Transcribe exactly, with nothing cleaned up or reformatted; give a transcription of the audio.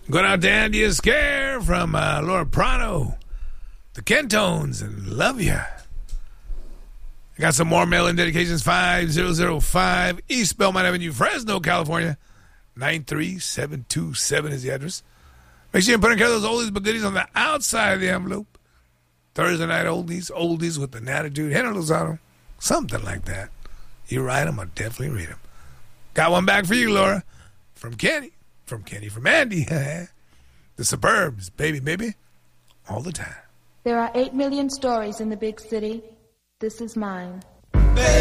Going out to Andy Escare from uh, Laura Prano, the Kentones, and love ya. I got some more mail-in dedications. five thousand five East Belmont Avenue, Fresno, California. nine three seven two seven is the address. Make sure you put in care of those oldies but goodies on the outside of the envelope. Thursday night oldies, oldies with an attitude. Henry Lozano, something like that. You write them, I'll definitely read them. Got one back for you, Laura. From Kenny. From Kenny, from Andy. The Suburbs, baby, baby, all the time. There are eight million stories in the big city. This is mine.